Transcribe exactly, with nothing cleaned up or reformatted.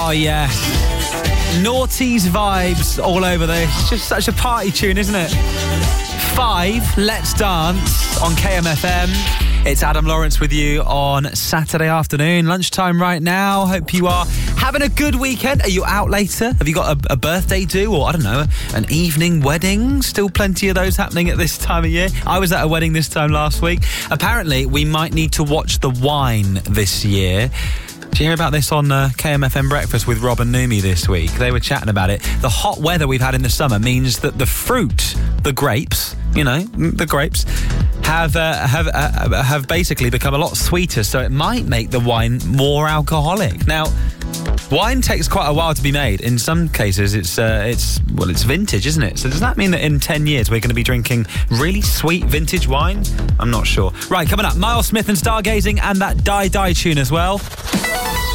Oh, yeah. Naughties vibes all over there. It's just such a party tune, isn't it? Five, Let's Dance on K M F M. It's Adam Lawrence with you on Saturday afternoon, lunchtime right now. Hope you are having a good weekend. Are you out later? Have you got a, a birthday due, or I don't know, an evening wedding? Still plenty of those happening at this time of year. I was at a wedding this time last week. Apparently, we might need to watch the wine this year. Did you hear about this on uh, K M F M Breakfast with Rob and Numi this week? They were chatting about it. The hot weather we've had in the summer means that the fruit, the grapes, you know, the grapes, have uh, have uh, have basically become a lot sweeter, so it might make the wine more alcoholic. Now, wine takes quite a while to be made. In some cases, it's uh, it's well, it's vintage, isn't it? So does that mean that in ten years we're going to be drinking really sweet vintage wine? I'm not sure. Right, coming up, Miles Smith and Stargazing, and that Die Die tune as well.